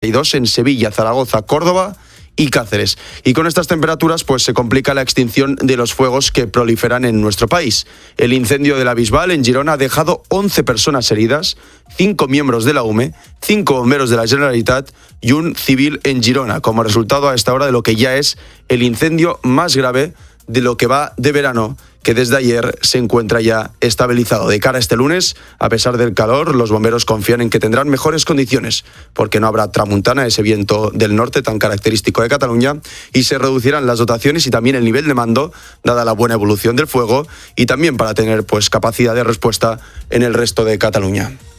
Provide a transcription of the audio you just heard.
en Sevilla, Zaragoza, Córdoba y Cáceres. Y con estas temperaturas pues se complica la extinción de los fuegos que proliferan en nuestro país. El incendio de la Bisbal en Girona ha dejado 11 personas heridas, 5 miembros de la UME, 5 bomberos de la Generalitat y un civil en Girona, como resultado a esta hora de lo que ya es el incendio más grave de lo que va de verano, que desde ayer se encuentra ya estabilizado. De cara a este lunes, a pesar del calor, los bomberos confían en que tendrán mejores condiciones, porque no habrá tramuntana, ese viento del norte tan característico de Cataluña, y se reducirán las dotaciones y también el nivel de mando, dada la buena evolución del fuego, y también para tener pues capacidad de respuesta en el resto de Cataluña.